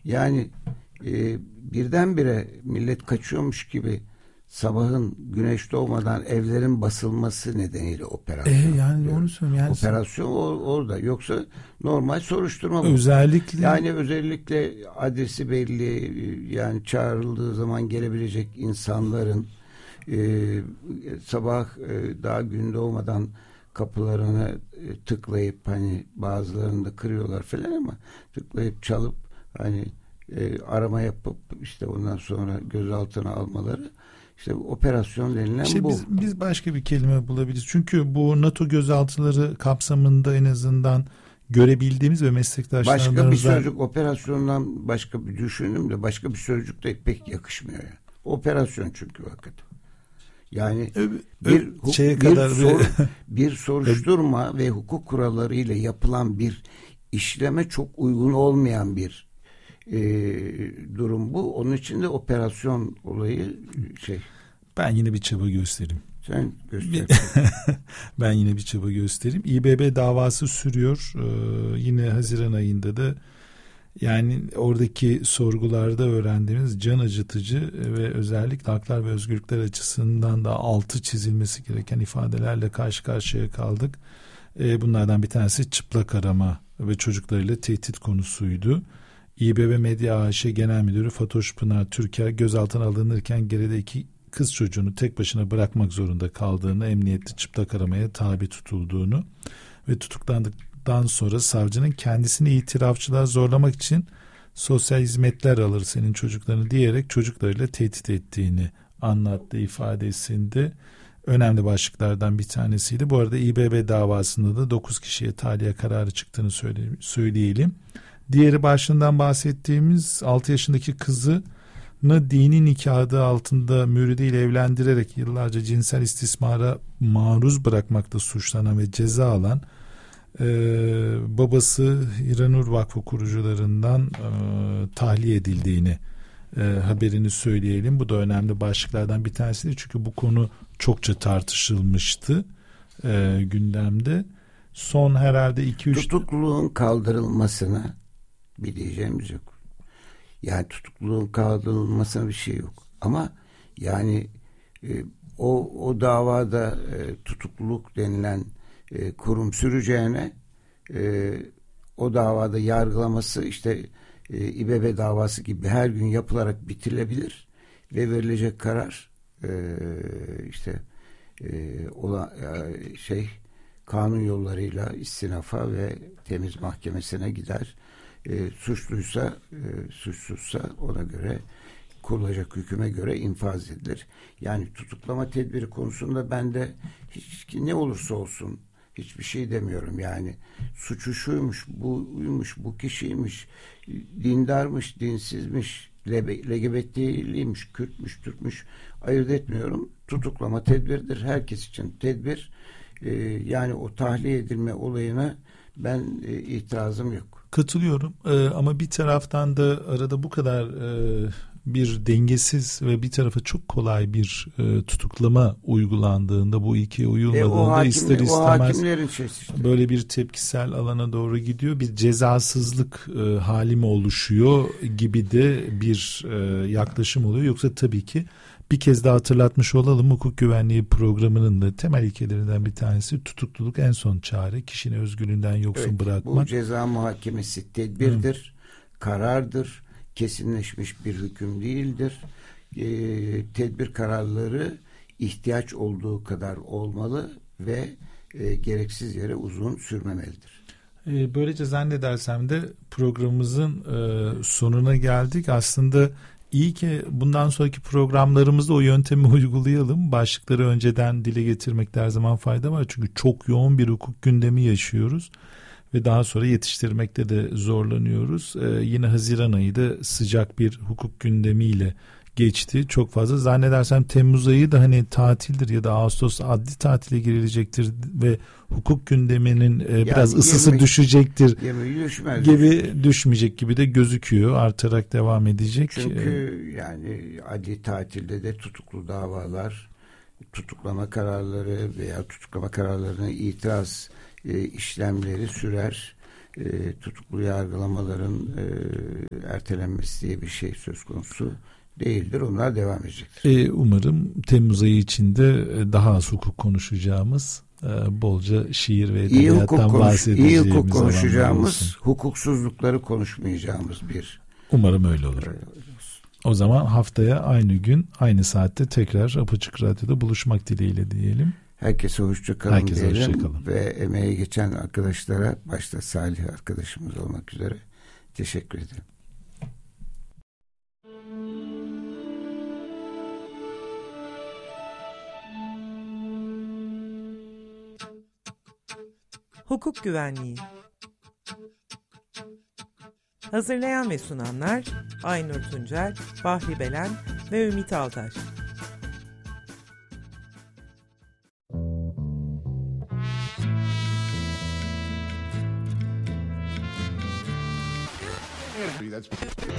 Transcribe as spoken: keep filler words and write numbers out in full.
Yani e, birdenbire millet kaçıyormuş gibi sabahın güneş doğmadan evlerin basılması nedeniyle operasyon. E yani onu söylüyorum. Yani operasyon or- orada. Yoksa normal soruşturma bu. Özellikle yani özellikle adresi belli, yani çağrıldığı zaman gelebilecek insanların e, sabah e, daha gün doğmadan kapılarını e, tıklayıp, hani bazılarını da kırıyorlar falan ama tıklayıp çalıp hani e, arama yapıp işte ondan sonra gözaltına almaları, işte operasyon denilen işte bu. Biz, biz başka bir kelime bulabiliriz. Çünkü bu NATO gözaltıları kapsamında en azından görebildiğimiz ve meslektaşlarımızdan... Başka bir sözcük, operasyondan başka bir düşündüm de başka bir sözcük de pek yakışmıyor yani. Operasyon çünkü hakikaten. Yani ö, bir, ö, şeye bir, kadar sor, bir... bir soruşturma ve hukuk kurallarıyla yapılan bir işleme çok uygun olmayan bir e, durum bu. Onun için de operasyon olayı şey. Ben yine bir çaba göstereyim. Sen göster. Ben yine bir çaba göstereyim. İBB davası sürüyor. Ee, yine Haziran ayında da, yani oradaki sorgularda öğrendiğimiz can acıtıcı ve özellikle haklar ve özgürlükler açısından da altı çizilmesi gereken ifadelerle karşı karşıya kaldık. Ee, bunlardan bir tanesi çıplak arama ve çocuklarıyla tehdit konusuydu. İBB Medya A Ş Genel Müdürü Fatoş Pınar Türker gözaltına alınırken geride iki kız çocuğunu tek başına bırakmak zorunda kaldığını, emniyette çıplak aramaya tabi tutulduğunu ve tutuklandıktan sonra savcının kendisini itirafçılığa zorlamak için sosyal hizmetler alır senin çocuklarını diyerek çocuklarıyla tehdit ettiğini anlattığı ifadesinde önemli başlıklardan bir tanesiydi. Bu arada İBB davasında da dokuz kişiye tahliye kararı çıktığını söyleyelim. Diğeri başından bahsettiğimiz altı yaşındaki kızı dini nikah adı altında müridiyle evlendirerek yıllarca cinsel istismara maruz bırakmakta suçlanan ve ceza alan e, babası Hiranur Vakfı kurucularından e, tahliye edildiğini e, haberini söyleyelim. Bu da önemli başlıklardan bir tanesi, çünkü bu konu çokça tartışılmıştı e, gündemde. Son herhalde iki üç tutukluluğun kaldırılmasına bir diyeceğimiz yok. Yani tutukluluğun kaldırılmasına bir şey yok. Ama yani e, o o davada e, tutukluluk denilen e, kurum süreceğine e, o davada yargılaması işte e, İBB davası gibi her gün yapılarak bitirilebilir ve verilecek karar e, işte e, ola, e, şey kanun yollarıyla istinafa ve temiz mahkemesine gider. E, suçluysa e, suçsuzsa ona göre kurulacak hüküme göre infaz edilir. Yani tutuklama tedbiri konusunda ben de hiç ne olursa olsun hiçbir şey demiyorum. Yani suçu şuymuş, buymuş, bu kişiymiş, dindarmış, dinsizmiş, L G B T'liymiş, Kürtmüş, Türkmüş ayırt etmiyorum. Tutuklama tedbirdir. Herkes için tedbir. E, yani o tahliye edilme olayına ben e, itirazım yok. Katılıyorum ee, ama bir taraftan da arada bu kadar e, bir dengesiz ve bir tarafa çok kolay bir e, tutuklama uygulandığında, bu ikiye uyulmadığında e, hakim, ister istemez işte. Böyle bir tepkisel alana doğru gidiyor. Bir cezasızlık e, hali mi oluşuyor gibi de bir e, yaklaşım oluyor. Yoksa tabii ki bir kez daha hatırlatmış olalım, hukuk güvenliği programının da temel ilkelerinden bir tanesi tutukluluk en son çare, kişinin özgürlüğünden yoksun evet, bırakmak. Bu ceza muhakemesi tedbirdir, Hı. karardır, kesinleşmiş bir hüküm değildir. E, tedbir kararları ihtiyaç olduğu kadar olmalı ve e, gereksiz yere uzun sürmemelidir. E, böylece zannedersem de programımızın e, sonuna geldik. Aslında İyi ki bundan sonraki programlarımızda o yöntemi uygulayalım. Başlıkları önceden dile getirmekte her zaman fayda var. Çünkü çok yoğun bir hukuk gündemi yaşıyoruz. Ve daha sonra yetiştirmekte de zorlanıyoruz. Ee, yine Haziran ayı da sıcak bir hukuk gündemiyle geçti. Çok fazla. Zannedersem Temmuz ayı da hani tatildir ya da Ağustos adli tatile girilecektir ve hukuk gündeminin e, yani biraz ısısı yirmi, düşecektir yirmi gibi düşmeyecek gibi de gözüküyor. Artarak devam edecek. Çünkü yani adli tatilde de tutuklu davalar, tutuklama kararları veya tutuklama kararlarına itiraz e, işlemleri sürer. E, tutuklu yargılamaların e, ertelenmesi diye bir şey söz konusu değildir. Onlar devam edecektir. E, umarım Temmuz ayı içinde daha az hukuk konuşacağımız, bolca şiir ve edebiyattan konuş, bahsedeceğimiz, iyi hukuk konuşacağımız, hukuksuzlukları konuşmayacağımız bir. Umarım öyle olur. Öyle o zaman haftaya aynı gün, aynı saatte tekrar Apaçık Radyo'da buluşmak dileğiyle diyelim. Herkese hoşça kalın Herkese diyelim hoşça kalın. Ve emeği geçen arkadaşlara, başta Salih arkadaşımız olmak üzere teşekkür ederim. Hukuk Güvenliği. Hazırlayan ve sunanlar Aynur Tuncel, Bahri Belen ve Ümit Altaş. That's